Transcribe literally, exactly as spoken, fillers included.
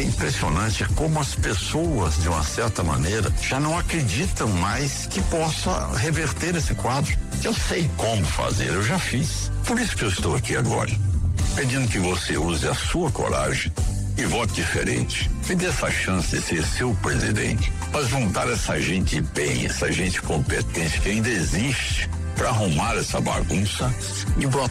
é impressionante como as pessoas, de uma certa maneira, já não acreditam mais que possa reverter esse quadro. Eu sei como fazer, eu já fiz. Por isso que eu estou aqui agora, pedindo que você use a sua coragem e vote diferente. Me dê essa chance de ser seu presidente, para juntar essa gente bem, essa gente competente que ainda existe, para arrumar essa bagunça e botar